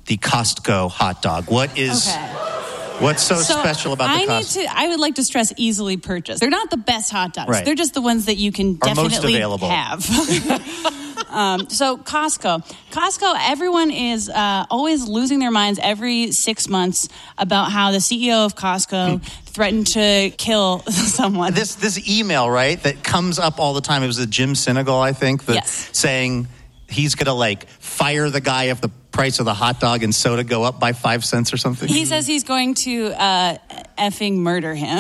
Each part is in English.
the Costco hot dog. What's so special about the Costco? I would like to stress easily purchased. They're not the best hot dogs. Right. They're just the ones that you can definitely have. So Costco, everyone is always losing their minds every 6 months about how the CEO of Costco threatened to kill someone. This email, right, that comes up all the time. It was a Jim Sinegal, I think, saying he's going to fire the guy if the price of the hot dog and soda go up by 5 cents or something. He says he's going to effing murder him.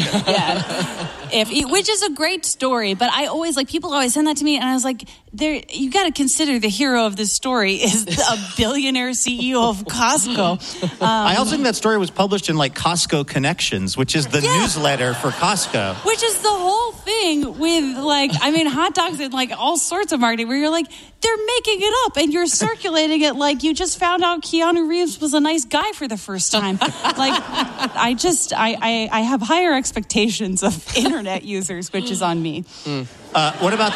Which is a great story, but I always people always send that to me, and I was like, you got to consider the hero of this story is a billionaire CEO of Costco. I also think that story was published in Costco Connections, which is the newsletter for Costco. Which is the whole thing with hot dogs and all sorts of marketing where you're they're making it up and you're circulating it you just found out Keanu Reeves was a nice guy for the first time. I have higher expectations of internet users, which is on me. What about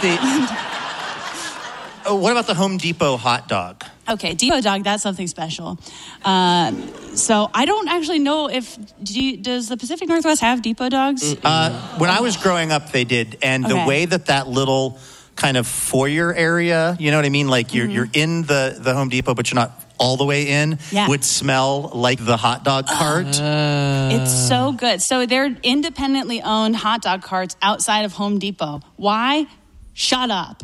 the Home Depot hot dog? Okay, Depot dog, that's something special. So I don't actually know does the Pacific Northwest have Depot dogs? When I was growing up, they did. And the way that little kind of foyer area, you know what I mean? You're in the Home Depot, but you're not all the way in, would smell like the hot dog cart. It's so good. So they're independently owned hot dog carts outside of Home Depot. Why? Shut up.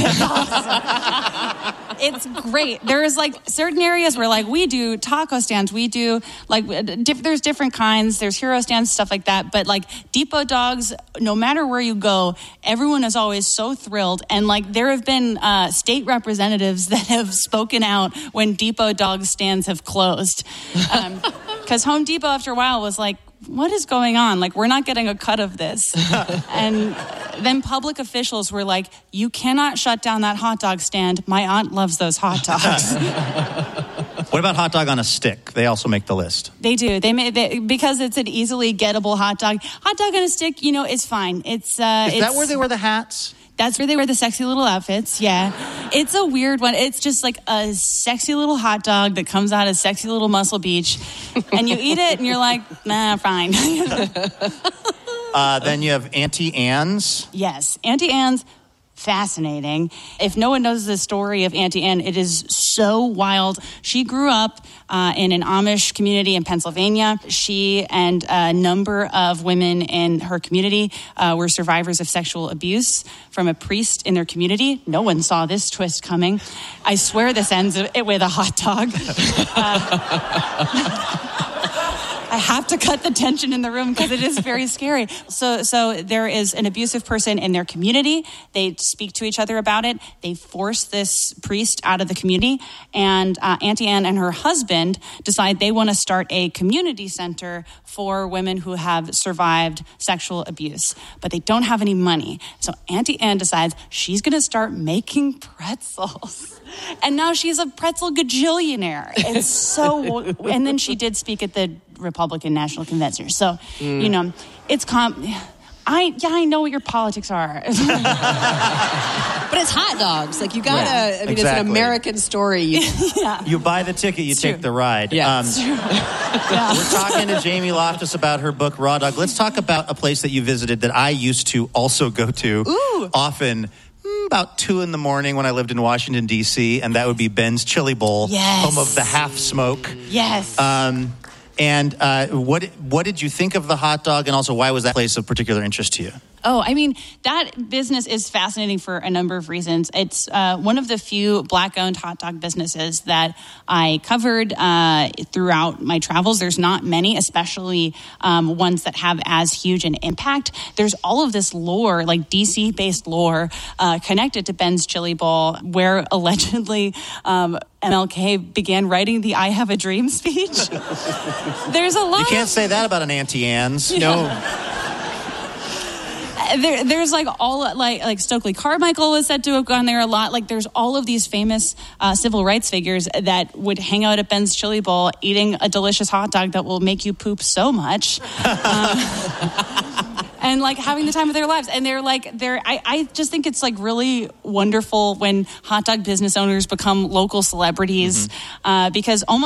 It's great. There's certain areas where we do taco stands. We do there's different kinds. There's hero stands, stuff like that. But Depot dogs, no matter where you go, everyone is always so thrilled. And there have been state representatives that have spoken out when Depot dog stands have closed. Because Home Depot after a while was what is going on? We're not getting a cut of this. And then public officials were you cannot shut down that hot dog stand. My aunt loves those hot dogs. What about hot dog on a stick? They also make the list. They do. Because it's an easily gettable hot dog. Hot dog on a stick, is fine. Is that where they wear the hats? That's where they wear the sexy little outfits, yeah. It's a weird one. It's just a sexy little hot dog that comes out of sexy little Muscle Beach. And you eat it and you're nah, fine. Then you have Auntie Anne's. Yes, Auntie Anne's. Fascinating. If no one knows the story of Auntie Anne, it is so wild. She grew up in an Amish community in Pennsylvania. She and a number of women in her community were survivors of sexual abuse from a priest in their community. No one saw this twist coming. I swear this ends with a hot dog. I have to cut the tension in the room because it is very scary. So there is an abusive person in their community. They speak to each other about it. They force this priest out of the community. And Auntie Anne and her husband decide they want to start a community center for women who have survived sexual abuse. But they don't have any money. So Auntie Anne decides she's going to start making pretzels. And now she's a pretzel gajillionaire. It's so... And then she did speak at the Republican National Convention. So, it's... I know what your politics are. But it's hot dogs. You gotta... Exactly. It's an American story. You buy the ticket, you take the ride. Yeah. We're talking to Jamie Loftus about her book, Raw Dog. Let's talk about a place that you visited that I used to also go to often. About 2 a.m. when I lived in Washington, D.C., and that would be Ben's Chili Bowl, home of the Half Smoke. Yes. And what did you think of the hot dog, and also why was that place of particular interest to you? Oh, that business is fascinating for a number of reasons. It's one of the few Black-owned hot dog businesses that I covered throughout my travels. There's not many, especially ones that have as huge an impact. There's all of this lore, DC-based lore, connected to Ben's Chili Bowl, where allegedly MLK began writing the "I Have a Dream" speech. There's a lot. You can't say that about an Auntie Anne's. No. There's all Stokely Carmichael was said to have gone there a lot. There's all of these famous civil rights figures that would hang out at Ben's Chili Bowl eating a delicious hot dog that will make you poop so much. And having the time of their lives. And I just think it's really wonderful when hot dog business owners become local celebrities because almost